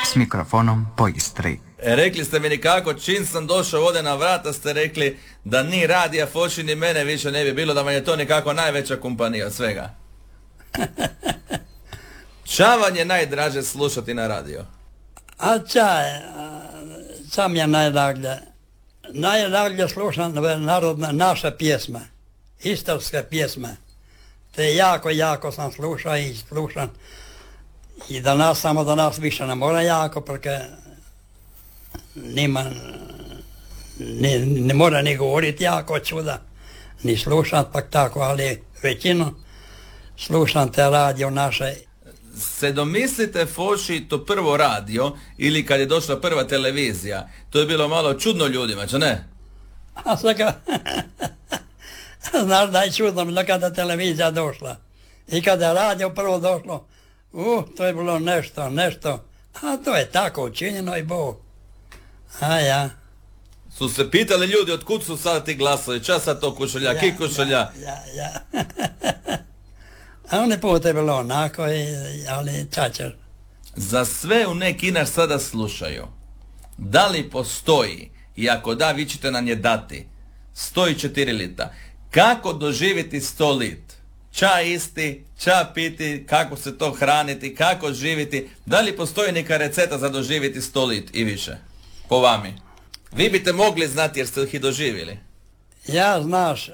s mikrofonom po Istri. Rekli ste mi nikako, čim sam došao ovdje na vrata ste rekli da ni Radija Foši ni mene više ne bi bilo, da vam je to nekako najveća kompanija od svega. Ča vam je najdraže slušati na radio? A ča mi je najdraže? Najdraže slušam narodne naše pjesme, istarske pjesme. Te jako sam slušao i slušam. I samo danas više ne mora jako, porque ne mora ni govoriti jako čuda, ni slušat pak tako, ali većinu slušam te radio naše. Se domislite, Foši, to prvo radio ili kad je došla prva televizija, to je bilo malo čudno ljudima, čo ne? A sada, znaš da je čudno kada televizija došla. I kada je radio prvo došlo, to je bilo nešto, a to je tako učinjeno i Bog. A ja. Su se pitali ljudi otkud su sad ti glasovi, čas sad to kušalja, ki kušalja? Ja. A one put je bilo onako, ali čačer. Za sve u neki naš sada slušaju, da li postoji, i ako da, vi ćete nam je dati, 104 lita, kako doživjeti 100 lit? Ča isti, ča piti, kako se to hraniti, kako živiti, da li postoji neka receta za doživjeti 100 lit i više? Po vami. Vi biste mogli znati jer ste ih i doživjeli. Ja znaš,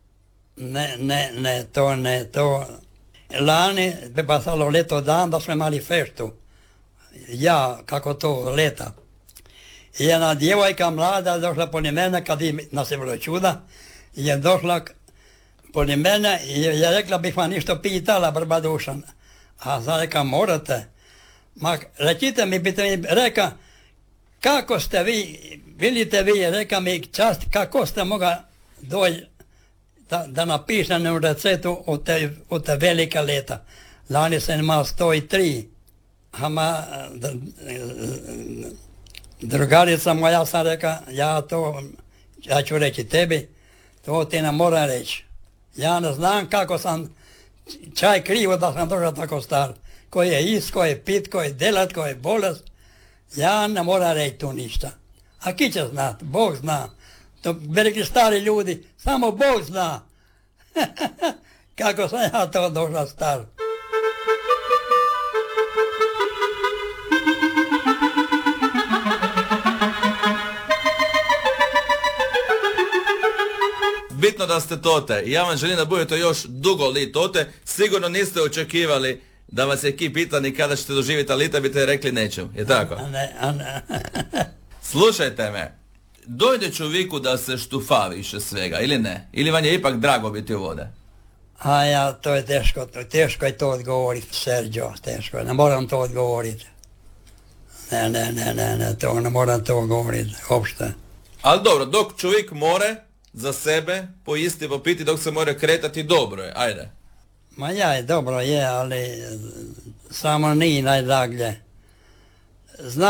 ne to. Lani bi pasalo leto dan da smo imali feštu. Ja, kako to leta. I jedna djevojka mlada došla po mene kad nas je bilo čuda. Je došla po mene i je rekla bih vam ništo pitala, brba Dušan. A sad reka morate. Recite mi, biste mi reka, kako ste vi, vidite vi, reka mi čast, kako ste moga doći da napišem u recetu od te velike leta. Lani sam imao 103, a drugarica moja sam reka, ja ću reći tebi, to ti ne mora reći. Ja ne znam kako sam čaj krivo da sam došao tako star. Koji je ist, koji je pit, koji je delat, koji je bolest. Ja ne moram reći tu ništa. A ki će znat? Bog zna. To bi rekli stari ljudi, samo Bog zna. Kako sam ja to došao star. Bitno da ste tote i ja vam želim da budete još dugo li tote. Sigurno niste očekivali da vas je ki pita ni kada ćete doživjeti, ali da biste rekli neću, je tako? Ne. Slušajte me, dojde čovjeku da se štufa više svega, ili ne? Ili vam je ipak drago biti u vode? A ja, to je teško je to odgovoriti, Sergio, teško je, ne moram to odgovoriti. Ne, to ne moram to govoriti, uopšte. Ali dobro, dok čovjek more za sebe pojisti, popiti, dok se more kretati, dobro je, ajde. Ma ja, dobro je, ali samo nije najdraglje.